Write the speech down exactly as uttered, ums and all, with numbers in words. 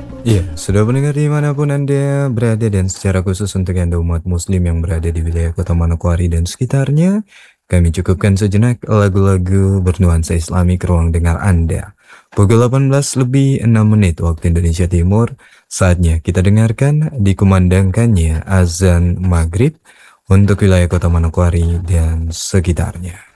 Iya, sudah mendengar dimanapun Anda berada dan secara khusus untuk Anda umat muslim yang berada di wilayah Kota Manokwari dan sekitarnya, kami cukupkan sejenak lagu-lagu bernuansa islami ke ruang dengar Anda. Pukul delapan belas lebih enam menit waktu Indonesia Timur, saatnya kita dengarkan dikumandangkannya azan maghrib untuk wilayah Kota Manokwari dan sekitarnya.